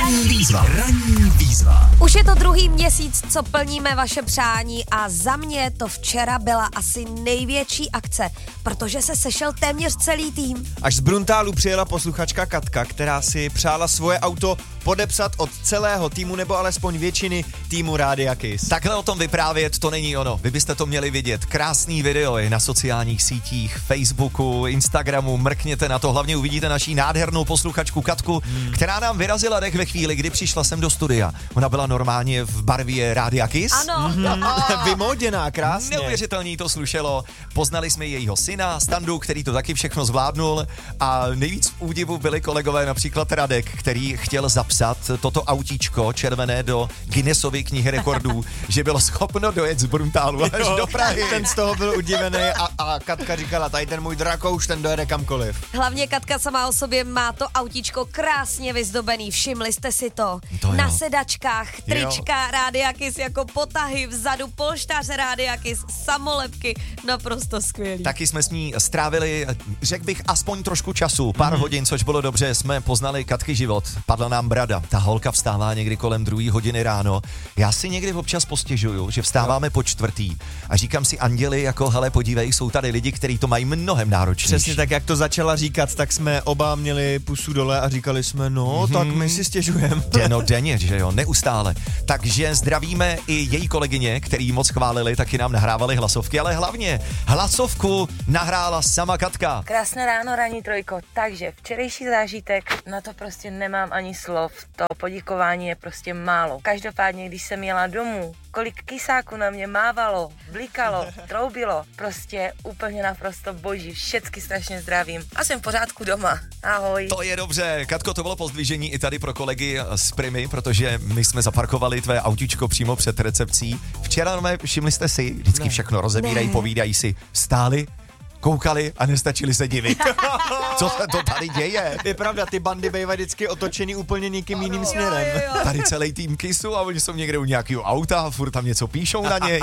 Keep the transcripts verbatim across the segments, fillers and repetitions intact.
Ranní výzva. Ranní výzva. Už je to druhý měsíc, co plníme vaše přání a za mě to včera byla asi největší akce, protože se sešel téměř celý tým. Až z Bruntálu přijela posluchačka Katka, která si přála svoje auto podepsat od celého týmu nebo alespoň většiny týmu Rádia Kiss. Takhle o tom vyprávět to není ono. Vy byste to měli vidět. Krásný video je na sociálních sítích, Facebooku, Instagramu. Mrkněte na to, hlavně uvidíte naší nádhernou posluchačku Katku, hmm. která nám vyrazila dech ve chvíli, kdy přišla sem do studia. Ona byla normálně v barvě Rádia Kiss. Ano. Mm-hmm. Vymoděná, krásně. Neuvěřitelný to slušelo. Poznali jsme jejího syna, Standu, který to taky všechno zvládnul a nejvíc v údivu byli kolegové, například Radek, který chtěl zapsat toto autíčko červené do Guinnessovy knihy rekordů, že bylo schopno dojet z Bruntálu až Jo, do Prahy. Ten z toho byl udivený a, a Katka říkala, tady ten můj drakouš, ten dojede kamkoliv. Hlavně Katka sama o sobě má to autíčko krásně vyzdobený, všimli jste si to? To Na jo. sedačkách, trička Rádia Kiss jako potahy, vzadu polštář Rádia Kiss, samolepky, naprosto skvělý. Taky jsme s ní strávili, řekl bych, aspoň trošku času, pár mm. hodin, což bylo dobře, jsme poznali Katky život. Padla nám brada, ta holka vstává někdy kolem druhé hodiny ráno. Já si někdy občas postěžuju, že vstáváme no. po čtvrtý a říkám si, anděli, jako hele, podívej, jsou tady lidi, kteří to mají mnohem náročnější. Přesně tak, jak to začala říkat, tak jsme oba měli pusu dole a říkali jsme, no, mm. tak my si stěžujeme. Deno denně, že jo, neustále. Takže zdravíme i její kolegyně, který moc chválili, taky nám nahrávali hlasovky, ale hlavně hlasovku nahrála sama Katka. Krásné ráno, ranní trojko. Takže včerejší zážitek, na to prostě nemám ani slov. To poděkování je prostě málo. Každopádně, když jsem jela domů, kolik kysáků na mě mávalo, blikalo, troubilo, prostě úplně naprosto boží. Všecky strašně zdravím. A jsem v pořádku doma. Ahoj. To je dobře. Katko, to bylo pozdvižení i tady pro kolegy z Primy, protože my jsme zaparkovali tvé autíčko přímo před recepcí. Včera, no, všimli jste si, vždycky ne. všechno rozebírají, Ne. povídají si, stáli, koukali a nestačili se divit. Co se to tady děje? Je pravda, ty bandy bývají vždycky otočený úplně někým jiným směrem. Jo, jo, jo. Tady celý tým Kissu a oni jsou někde u nějakého auta a furt tam něco píšou na něj.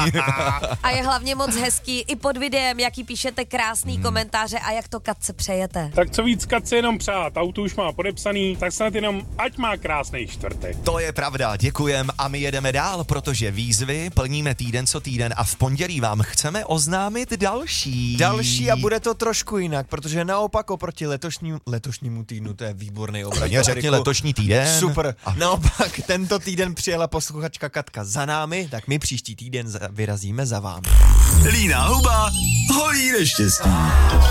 A je hlavně moc hezký i pod videem, jaký píšete krásný hmm. komentáře a jak to Katce přejete. Tak co víc Katce jenom přát, auto už má podepsaný, tak snad jenom ať má krásný čtvrtek. To je pravda, děkujem a my jedeme dál, protože výzvy plníme týden co týden a v pondělí vám chceme oznámit další. Další a bude to trošku jinak, protože naopak oproti letošním, letošnímu týdnu, to je výborný obraz. Já řekni letošní týden. Super. A... Naopak tento týden přijela posluchačka Katka za námi, tak my příští týden za- vyrazíme za vámi. Líná huba hojí neštěstí.